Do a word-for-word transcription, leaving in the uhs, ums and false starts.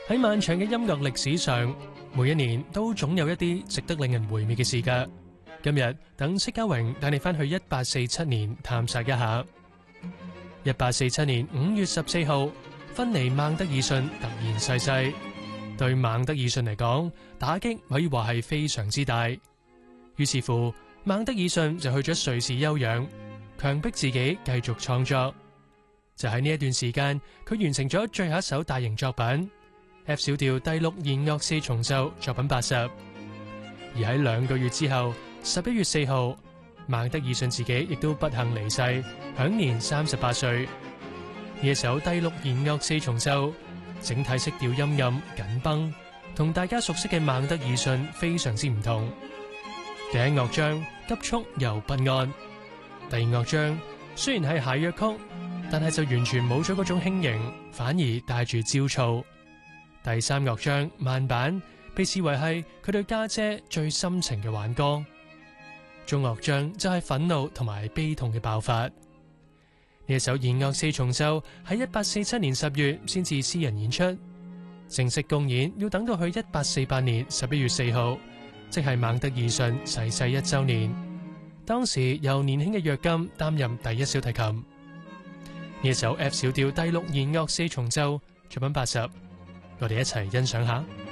喺漫長嘅音樂歷史上，每一年都總有一啲值得令人回味嘅事㗎。今日等戚家榮帶你返去一八四七年探索一下。一八四七年五月十四號，芬尼孟德爾遜突然逝世，對孟德爾遜嚟講，打擊可以話係非常之大。於是乎，孟德爾遜就去咗瑞士休養，強迫自己繼續創作。就喺呢一段時間，佢完成咗最後一首大型作品 F 小調第六弦樂四重奏作品八十。而喺兩個月之後，十一月四號，孟德爾遜自己亦都不幸離世，享年三十八歲。呢一首第六弦樂四重奏，整體色調陰暗緊繃，同大家熟悉嘅孟德爾遜非常之唔同。第一樂章急促又不安，第二樂章雖然係諧謔曲，但係就完全冇咗嗰種輕盈，反而帶住焦躁。第三樂章慢板被視為係佢對家姐最深情嘅挽歌。中樂章就係憤怒同埋悲痛嘅爆發。呢一首弦樂四重奏喺一八四七年十月先至私人演出，正式公演要等到去一八四八年十一月四號，即係孟德爾遜逝世一周年。當時由年輕嘅約金擔任第一小提琴。呢一首 F 小調第六弦樂四重奏作品八十，我哋一齊欣賞下。